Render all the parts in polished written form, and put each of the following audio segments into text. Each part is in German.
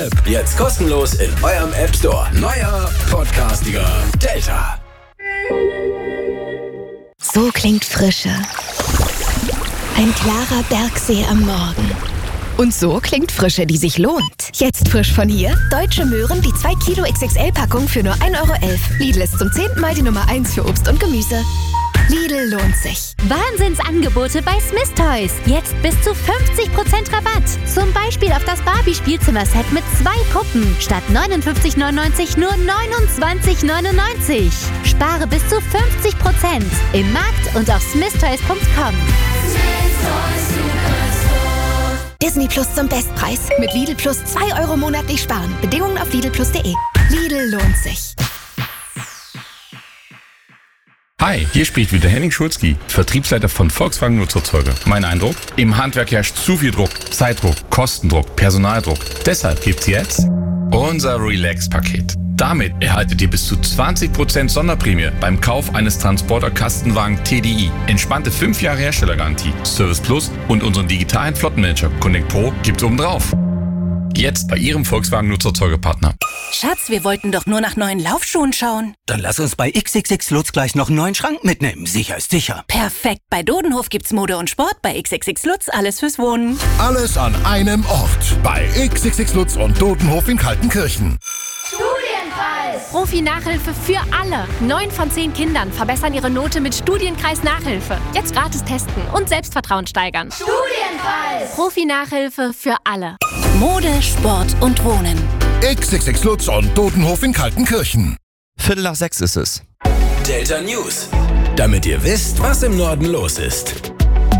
Jetzt kostenlos in eurem App Store. Neuer Podcastiger Delta. So klingt Frische. Ein klarer Bergsee am Morgen. Und so klingt Frische, die sich lohnt. Jetzt frisch von hier: Deutsche Möhren, die 2 Kilo XXL-Packung für nur 1,11 €. Lidl ist zum 10. Mal die Nummer 1 für Obst und Gemüse. Lidl lohnt sich. Wahnsinnsangebote bei Smith Toys. Jetzt bis zu 50% Rabatt. Zum Beispiel auf das Barbie-Spielzimmer-Set mit 2 Puppen. Statt 59,99 nur 29,99. Spare bis zu 50% im Markt und auf smithtoys.com. Disney Plus zum Bestpreis. Mit Lidl Plus 2 € monatlich sparen. Bedingungen auf lidlplus.de. Lidl lohnt sich. Hi, hier spricht wieder Henning Schulzki, Vertriebsleiter von Volkswagen Nutzfahrzeuge. Mein Eindruck? Im Handwerk herrscht zu viel Druck, Zeitdruck, Kostendruck, Personaldruck. Deshalb gibt's jetzt unser Relax-Paket. Damit erhaltet ihr bis zu 20% Sonderprämie beim Kauf eines Transporter-Kastenwagen TDI. Entspannte 5 Jahre Herstellergarantie, Service Plus und unseren digitalen Flottenmanager Connect Pro gibt's obendrauf. Jetzt bei Ihrem Volkswagen Nutzfahrzeugepartner. Schatz, wir wollten doch nur nach neuen Laufschuhen schauen. Dann lass uns bei XXX Lutz gleich noch einen neuen Schrank mitnehmen. Sicher ist sicher. Perfekt. Bei Dodenhof gibt's Mode und Sport. Bei XXX Lutz alles fürs Wohnen. Alles an einem Ort. Bei XXX Lutz und Dodenhof in Kaltenkirchen. Studienkreis! Profi-Nachhilfe für alle. 9 von 10 Kindern verbessern ihre Note mit Studienkreis-Nachhilfe. Jetzt gratis testen und Selbstvertrauen steigern. Studienkreis! Profi-Nachhilfe für alle. Mode, Sport und Wohnen. XXX Lutz und Dodenhof in Kaltenkirchen. 5:45 ist es. Delta News. Damit ihr wisst, was im Norden los ist.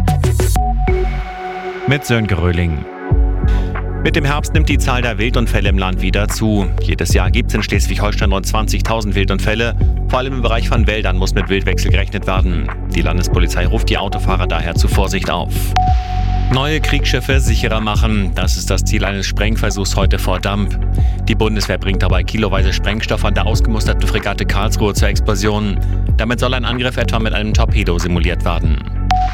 Mit Sönke Röhling. Mit dem Herbst nimmt die Zahl der Wildunfälle im Land wieder zu. Jedes Jahr gibt es in Schleswig-Holstein rund 20.000 Wildunfälle. Vor allem im Bereich von Wäldern muss mit Wildwechsel gerechnet werden. Die Landespolizei ruft die Autofahrer daher zu Vorsicht auf. Neue Kriegsschiffe sicherer machen, das ist das Ziel eines Sprengversuchs heute vor Damp. Die Bundeswehr bringt dabei kiloweise Sprengstoff an der ausgemusterten Fregatte Karlsruhe zur Explosion. Damit soll ein Angriff etwa mit einem Torpedo simuliert werden.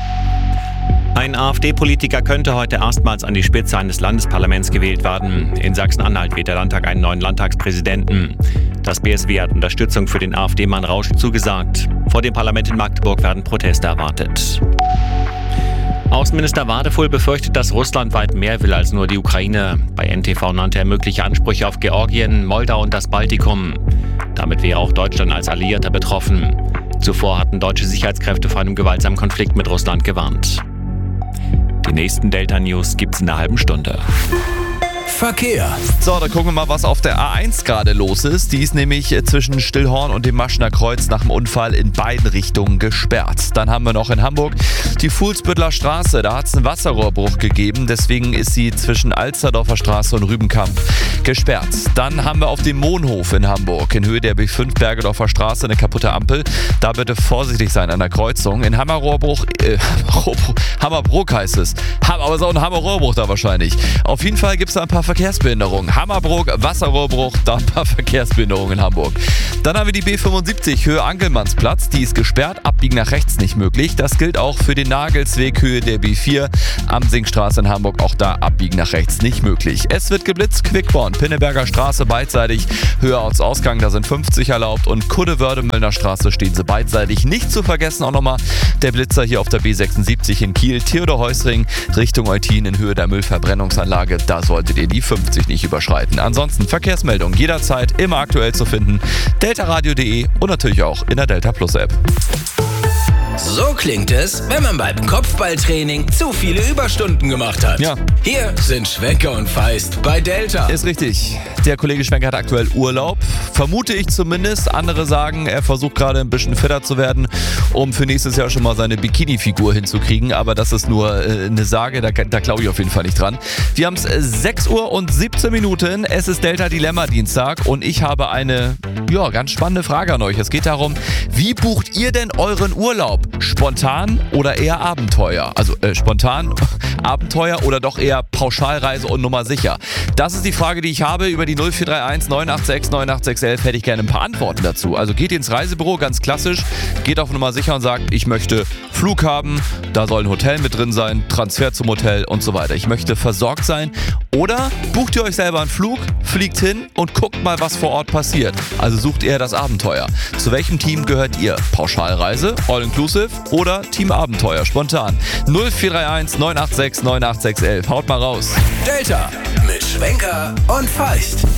Ein AfD-Politiker könnte heute erstmals an die Spitze eines Landesparlaments gewählt werden. In Sachsen-Anhalt wählt der Landtag einen neuen Landtagspräsidenten. Das BSW hat Unterstützung für den AfD-Mann Rausch zugesagt. Vor dem Parlament in Magdeburg werden Proteste erwartet. Außenminister Wadefuhl befürchtet, dass Russland weit mehr will als nur die Ukraine. Bei NTV nannte er mögliche Ansprüche auf Georgien, Moldau und das Baltikum. Damit wäre auch Deutschland als Alliierter betroffen. Zuvor hatten deutsche Sicherheitskräfte vor einem gewaltsamen Konflikt mit Russland gewarnt. Die nächsten Delta News gibt's in einer halben Stunde. Verkehr. So, dann gucken wir mal, was auf der A1 gerade los ist. Die ist nämlich zwischen Stillhorn und dem Maschener Kreuz nach dem Unfall in beiden Richtungen gesperrt. Dann haben wir noch in Hamburg die Fuhlsbüttler Straße. Da hat es einen Wasserrohrbruch gegeben. Deswegen ist sie zwischen Alsterdorfer Straße und Rübenkamp gesperrt. Dann haben wir auf dem Mohnhof in Hamburg in Höhe der B5 Bergedorfer Straße eine kaputte Ampel. Da bitte vorsichtig sein an der Kreuzung. In Hammerbrook heißt es. Aber es ist auch ein Hammerrohrbruch da wahrscheinlich. Auf jeden Fall gibt es da ein paar Verkehrsbehinderungen. Hammerbrook, Wasserrohrbruch, da ein paar Verkehrsbehinderungen in Hamburg. Dann haben wir die B75 Höhe Angelmannsplatz. Die ist gesperrt, abbiegen nach rechts nicht möglich. Das gilt auch für den Nagelsweg Höhe der B4 Amsingstraße in Hamburg. Auch da abbiegen nach rechts nicht möglich. Es wird geblitzt, Quickborn, Pinneberger Straße beidseitig, Höhe Ortsausgang, da sind 50 erlaubt und Kudde-Wörde-Müllner Straße stehen sie beidseitig. Nicht zu vergessen auch nochmal der Blitzer hier auf der B76 in Kiel, Theodor-Heuss-Ring Richtung Eutin in Höhe der Müllverbrennungsanlage. Da solltet ihr die 50 nicht überschreiten. Ansonsten Verkehrsmeldungen jederzeit immer aktuell zu finden. deltaradio.de und natürlich auch in der Delta Plus App. So klingt es, wenn man beim Kopfballtraining zu viele Überstunden gemacht hat. Ja. Hier sind Schwenker und Feist bei Delta. Ist richtig. Der Kollege Schwenker hat aktuell Urlaub. Vermute ich zumindest. Andere sagen, er versucht gerade ein bisschen fitter zu werden, um für nächstes Jahr schon mal seine Bikini-Figur hinzukriegen. Aber das ist nur eine Sage, da glaube ich auf jeden Fall nicht dran. Wir haben es 6:17 Uhr. Es ist Delta Dilemma Dienstag und ich habe eine ganz spannende Frage an euch. Es geht darum, wie bucht ihr denn euren Urlaub? Spontan oder eher Abenteuer? Also spontan, Abenteuer oder doch eher Pauschalreise und Nummer sicher? Das ist die Frage, die ich habe. Über die 0431 986 98611 hätte ich gerne ein paar Antworten dazu. Also geht ins Reisebüro, ganz klassisch, geht auf Nummer sicher und sagt, ich möchte Flug haben, da soll ein Hotel mit drin sein, Transfer zum Hotel und so weiter. Ich möchte versorgt sein Oder bucht ihr euch selber einen Flug, fliegt hin und guckt mal, was vor Ort passiert. Also sucht ihr das Abenteuer. Zu welchem Team gehört ihr? Pauschalreise, All-Inclusive oder Team Abenteuer? Spontan. 0431 986 98611. Haut mal raus. Delta mit Schwenker und Feist.